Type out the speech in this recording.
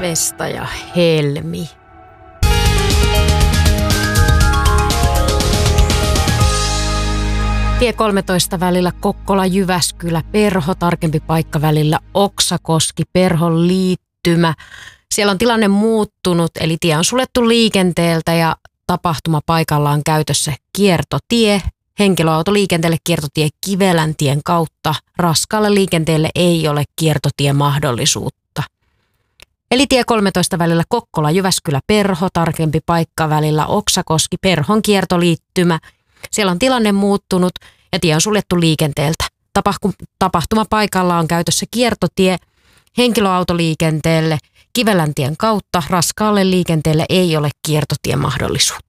Vesta ja Helmi. Tie 13 välillä Kokkola-Jyväskylä, Perho, tarkempi paikka välillä Oksakoski, Perhon liittymä. Siellä on tilanne muuttunut, eli tie on suljettu liikenteeltä ja tapahtumapaikalla on käytössä kiertotie. Henkilöautoliikenteelle kiertotie Kiveläntien kautta. Raskaalle liikenteelle ei ole kiertotiemahdollisuutta. Eli tie 13 välillä Kokkola-Jyväskylä, Perho, tarkempi paikka välillä Oksakoski, Perhon kiertoliittymä. Siellä on tilanne muuttunut ja tie on suljettu liikenteeltä. Tapahtumapaikalla on käytössä kiertotie henkilöautoliikenteelle Kiveläntien kautta. Raskaalle liikenteelle ei ole kiertotiemahdollisuutta.